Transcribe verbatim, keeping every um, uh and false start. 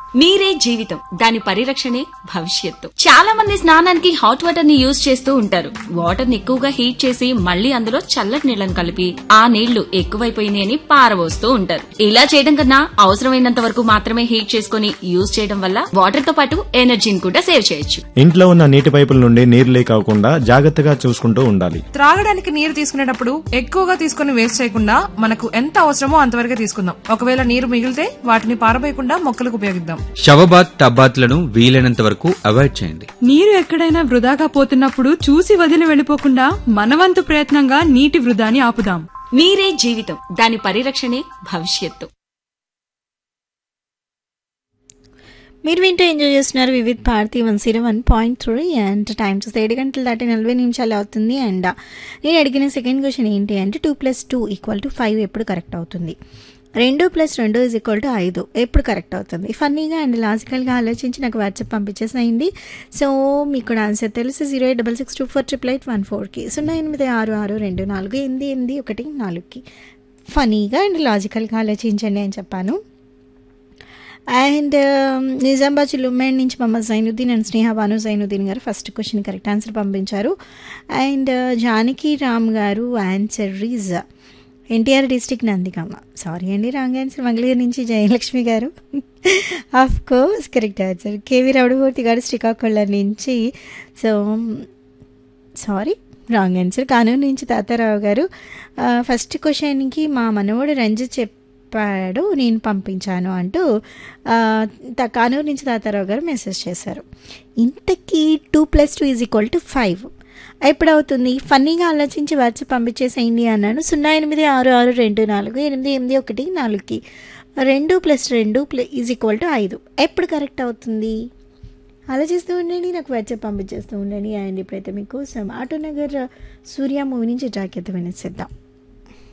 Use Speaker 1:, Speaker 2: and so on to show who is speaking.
Speaker 1: నీరే జీవితం, దాని పరిరక్షణే భవిష్యత్తు. చాలా మంది స్నానానికి హాట్ వాటర్ ని యూజ్ చేస్తూ ఉంటారు. వాటర్ ని ఎక్కువగా హీట్ చేసి మళ్లీ అందులో చల్లటి నీళ్లను కలిపి ఆ నీళ్లు ఎక్కువైపోయినాయి అని పారబోస్తూ ఉంటారు. ఇలా చేయడం కన్నా అవసరమైనంత వరకు మాత్రమే హీట్ చేసుకుని యూజ్ చేయడం వల్ల వాటర్ తో పాటు ఎనర్జీని కూడా సేవ్ చేయొచ్చు.
Speaker 2: ఇంట్లో ఉన్న నీటి పైపుల నుండి నీరు లీక్ అవ్వకుండా జాగ్రత్తగా చూసుకుంటూ ఉండాలి.
Speaker 3: త్రాగడానికి నీరు తీసుకునేటప్పుడు ఎక్కువగా తీసుకుని వేస్ట్ చేయకుండా మనకు ఎంత అవసరమో అంతవరకే తీసుకుందాం. ఒకవేళ నీరు మిగిలితే వాటిని పారబోయకుండా మొక్కలకు ఉపయోగిద్దాం.
Speaker 4: షవబాత్ టబ్బాత్లను వీలైనంత వరకు అవాయిడ్ చేయండి.
Speaker 5: నీరు ఎక్కడైనా వృధాగా పోతున్నప్పుడు చూసి వదిలి వెళ్లిపోకుండా మనవంతు ప్రయత్నంగా నీటి వృధాని ఆపుదాం.
Speaker 1: నీరే జీవితం, దాని పరిరక్షణే భవిష్యత్తు.
Speaker 6: మీరు వింటూ ఎంజాయ్ చేస్తున్నారు Vividh Bharati one zero one point three and time చూస్తే ఏడు గంటలు దాటి నలభై నిమిషాలు అవుతుంది. అండ్ నేను అడిగిన సెకండ్ క్వశ్చన్ ఏంటి అంటే two plus two equal to five ఎప్పుడు కరెక్ట్ అవుతుంది? రెండు ప్లస్ రెండు ఈజ్ ఈక్వల్ టు ఐదు ఎప్పుడు కరెక్ట్ అవుతుంది? ఫన్నీగా అండ్ లాజికల్గా ఆలోచించి నాకు వాట్సాప్ పంపించేసేయండి. సో మీకు కూడా ఆన్సర్ తెలిసి zero eight double six two four triple eight one ఫోర్కి సున్నా ఎనిమిది ఆరు ఆరు రెండు నాలుగు ఎనిమిది ఎనిమిది ఒకటి నాలుగుకి ఫన్నీగా అండ్ లాజికల్గా ఆలోచించండి అని చెప్పాను. అండ్ నిజామాబాద్ లుమ్మాడ్ నుంచి మహమ్మద్ జైనుద్దీన్ అండ్ స్నేహ బాను జైనుద్దీన్ గారు ఫస్ట్ క్వశ్చన్ కరెక్ట్ ఆన్సర్ పంపించారు. అండ్ జానకి రామ్ గారు answer is NTR district Nandigama. Sorry అండి, రాంగ్ ఆన్సర్. మంగళగిరి నుంచి జయలక్ష్మి గారు of course correct answer. KV రౌడమూర్తి గారు శ్రీకాకుళం నుంచి so sorry wrong answer. Kanuru నుంచి తాతారావు గారు ఫస్ట్ క్వశ్చన్కి మా మనవడు రంజిత్ చెప్పాడు నేను పంపించాను అంటూ కానూరు నుంచి తాతారావు గారు మెసేజ్ చేశారు. ఇంతకీ two plus two is equal to five ఎప్పుడవుతుంది? ఫన్నీగా ఆలోచించి వాట్సాప్ పంపించేసేయండి అన్నాను. సున్నా ఎనిమిది ఆరు ఆరు రెండు నాలుగు ఎనిమిది ఎనిమిది ఒకటి నాలుగుకి రెండు ప్లస్ రెండు ప్లస్ ఈజ్ ఈక్వల్ టు ఐదు ఎప్పుడు కరెక్ట్ అవుతుంది? ఆలోచిస్తూ ఉండండి, నాకు వాట్సాప్ పంపించేస్తూ ఉండండి. అండ్ ఇప్పుడైతే మీకు ఆటోనగర్ సూర్య మూవీ నుంచి జాగ్రత్త వినేసేద్దాం.